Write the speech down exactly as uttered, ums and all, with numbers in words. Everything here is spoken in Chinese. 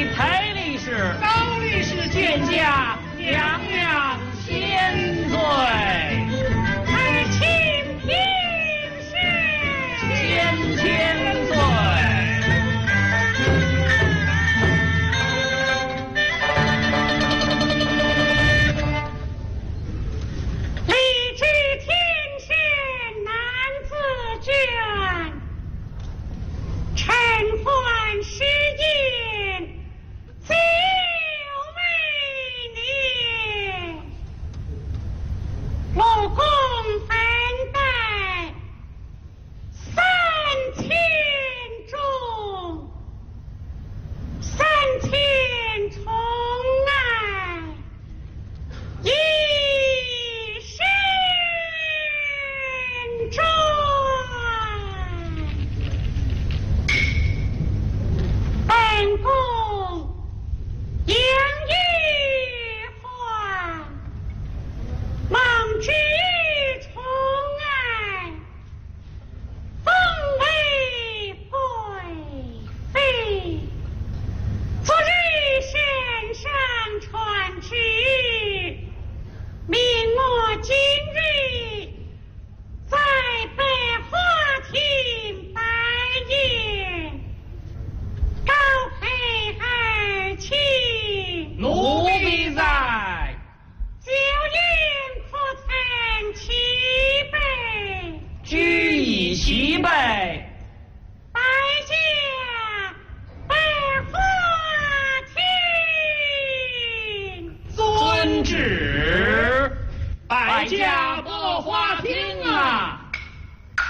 裴律师， 高律师见驾，娘娘千岁。 儿卿平身， 千千岁。 立志天身难自卷，臣患失言久未念，陆公分带三千钟，三千宠爱一身专。本宫杨玉环，蒙之宠爱，封为贵妃。昨日圣上传旨，命我今日在百花厅拜宴，高配儿卿， 奴婢在。 酒宴可曾齐备？ 居以齐备。 拜驾百花厅。 遵旨。拜驾。